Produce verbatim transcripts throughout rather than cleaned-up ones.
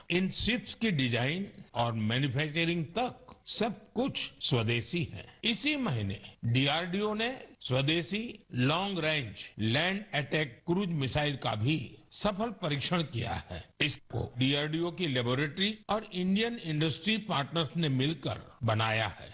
इन ships की design और manufacturing तक सब कुछ स्वदेशी है। इसी महीने डीआरडीओ ने स्वदेशी long range land attack cruise missile का भी सफल परीक्षण किया है। इसको डीआरडीओ की लेबोरेटरी और इंडियन इंडस्ट्री पार्टनर्स ने मिलकर बनाया है।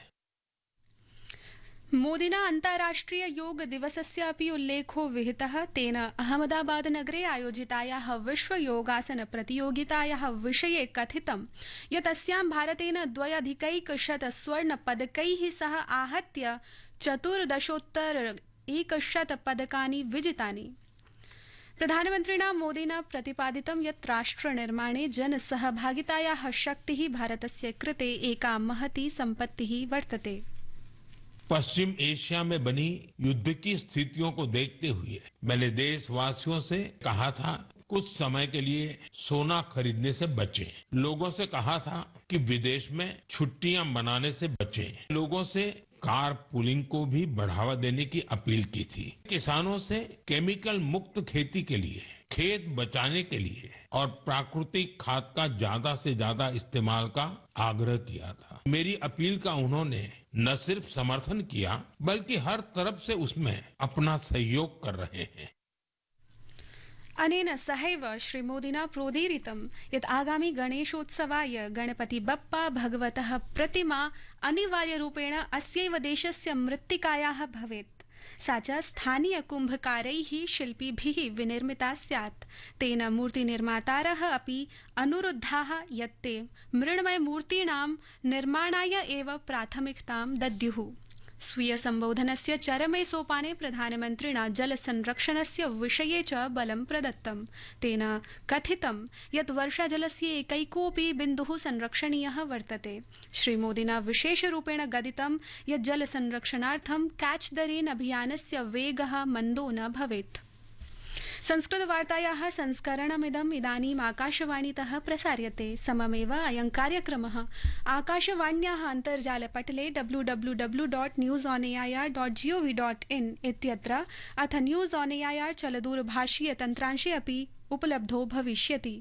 मोदिना अन्ताराष्ट्रिय योग दिवसस्य अपि उल्लेखो विहितः। तेन अहमदाबाद नगरे आयोजितायाः विश्व योगासन प्रतियोगितायाः विषये कथितं यत् अस्यां भारतेन द्व्यधिकैकशत स्वर्ण पदकैः सह आहत्य चतुर्दशोत्तर एकशत पदकानि विजितानि। प्रधानमन्त्रिणा मोदिना प्रतिपादितं यत् राष्ट्रनिर्माणे जनसहभागितायाः शक्तिः भारतस्य कृते एका महती सम्पत्तिः वर्तते। पश्चिम एशिया में बनी युद्ध की स्थितियों को देखते हुए मैंने देशवासियों से कहा था कुछ समय के लिए सोना खरीदने से बचें। लोगों से कहा था कि विदेश में छुट्टियां मनाने से बचें। लोगों से कार पुलिंग को भी बढ़ावा देने की अपील की थी। किसानों से केमिकल मुक्त खेती के लिए, खेत बचाने के लिए और प्राकृतिक खाद का ज्यादा से ज्यादा इस्तेमाल का आग्रह किया था। मेरी अपील का उन्होंने न सिर्फ समर्थन किया बल्कि हर तरफ से उसमें अपना सहयोग कर रहे हैं। अनेन सहैव श्रीमोदिना प्रोदीरितं यत् आगामि गणेशोत्सवाय गणपति बप्पा भगवतः प्रतिमा अनिवार्यरूपेण अस्यैव देशस्य मृत्तिकायाः भवेत्। सा च स्थानीय कुम्भकारैः शिल्पिभिः विनिर्मिता स्यात्। तेन मूर्तिनिर्मातारः अपि अनुरुद्धाः यत् ते मृण्मय मूर्तीणां निर्माणाय एव प्राथमिकतां दद्युः। स्वीय संबोधनस्य चरमे सोपाने प्रधानमन्त्रिणा जलसंरक्षणस्य विषये च बलं प्रदत्तं। तेन कथितं यत् वर्षाजलस्य एकैकोऽपि बिन्दुः संरक्षणीयः वर्तते। श्रीमोदिना विशेषरूपेण गदितं यत् जलसंरक्षणार्थं कैच द रेन अभियानस्य वेगः मन्दो न भवेत्। संस्कृतवार्तायाः संस्करणमिदम् इदानीम् आकाशवाणीतः प्रसार्यते। सममेव अयं कार्यक्रमः आकाशवाण्याः अन्तर्जालपटले W W W dot news on A I are dot ji O V dot in इत्यत्र अथ न्यूस् आन् ए ऐ आर् चलदूरभाषीय तन्त्रांशे अपि उपलब्धो भविष्यति।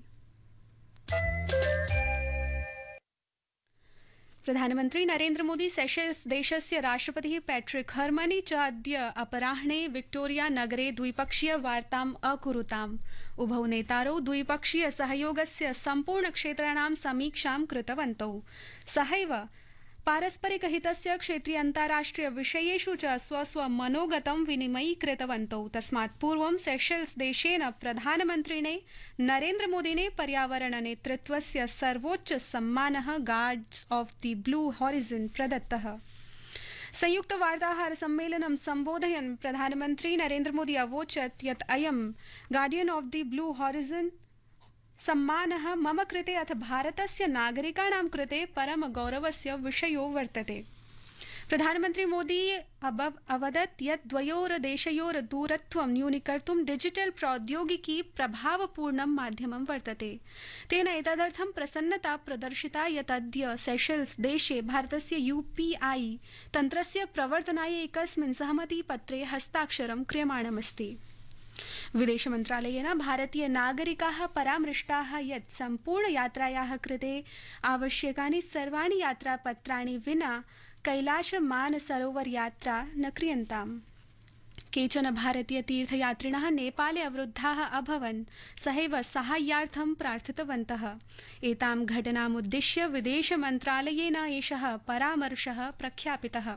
प्रधानमन्त्री नरेन्द्र मोदी सेशेल्स् देशस्य राष्ट्रपतिः पैट्रिक हर्मनी च अद्य अपराह्णे विक्टोरिया नगरे द्विपक्षीय वार्ताम् अकुरुताम्। उभौ नेतारौ द्विपक्षीय सहयोगस्य सम्पूर्णक्षेत्राणां समीक्षां कृतवन्तौ। सहैव पारस्परिकहितस्य क्षेत्रीय अन्ताराष्ट्रिय विषयेषु च स्वस्वमनोगतं विनिमयीकृतवन्तौ। तस्मात् पूर्वं सेशेल्स् देशेन प्रधानमन्त्रिणे नरेन्द्र मोदिने पर्यावरण नेतृत्वस्य सर्वोच्च सम्मानः गार्ड्स् ऑफ द ब्लू हॉरिजन प्रदत्तः। संयुक्त वार्ताहर सम्मेलनं सम्बोधयन् प्रधानमन्त्री नरेन्द्र मोदी अवोचत् यत् अयं guardian of the blue horizon सम्मानः मम कृते अथ भारतस्य नागरिकाणां कृते परम गौरवस्य विषयो वर्तते। प्रधानमन्त्री मोदी अवदत् यत् द्वयोर देशयोर दूरत्वं न्यूनीकर्तुं डिजिटल प्रौद्योगिकी प्रभावपूर्णं माध्यमं वर्तते। तेन एतदर्थं प्रसन्नता प्रदर्शिता यत् अद्य सेशेल्स् देशे भारतस्य यूपीआई तन्त्रस्य प्रवर्तनाय एकस्मिन् सहमतिपत्रे हस्ताक्षरं क्रियमाणमस्ति। विदेश मन्त्रालयेन भारतीय नागरिकाः परामृष्टाः यत् सम्पूर्ण यात्रायाः कृते आवश्यकानि सर्वाणि यात्रापत्राणि विना कैलाश मानसरोवर यात्रा न क्रियन्ताम्। केचन भारतीय तीर्थयात्रिणः नेपाले अवरुद्धाः अभवन्। सहैव साहाय्यार्थं प्रार्थितवन्तः। एतां घटनामुद्दिश्य विदेश मन्त्रालयेन एषः परामर्शः प्रख्यापितः।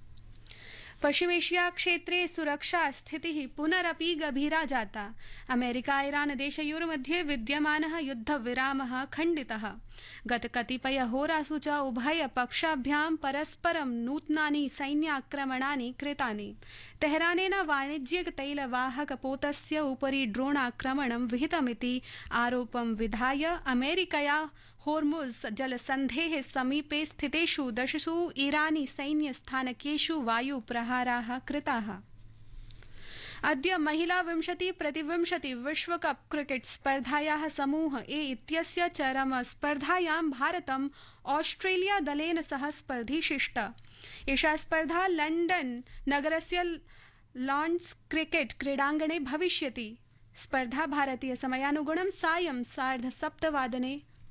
पश्चिमेशिया क्षेत्रे सुरक्षा स्थितिः पुनरपि गभीरा जाता। अमेरिका ईरान देशयोर्मध्ये विद्यमानः युद्धविरामः खण्डितः। गत कतिपय होरासु च उभय पक्षाभ्यां परस्परं नूतनानि सैन्याक्रमणानि कृतानि। तेहरानेन वाणिज्यिक तैलवाहकपोतस्य उपरि ड्रोणाक्रमणं विहितमिति आरोपं विधाय अमेरिकया होर्मुज़ जलसन्धेः समीपे स्थितेषु दशसु ईरानी सैन्यस्थानकेषु वायुप्रहाराः कृताः। अद्य महिला विंशति प्रतिविंशति विश्वकप क्रिकेट स्पर्धायाः समूह ए इत्यस्य चरम स्पर्धायां भारतम् ऑस्ट्रेलिया दलेन सह स्पर्धिशिष्ट। एषा स्पर्धा लण्डन नगरस्य लॉर्ड्स क्रिकेट क्रीडाङ्गणे भविष्यति। स्पर्धा भारतीय समयानुगुणं सायं सार्धसप्तवादने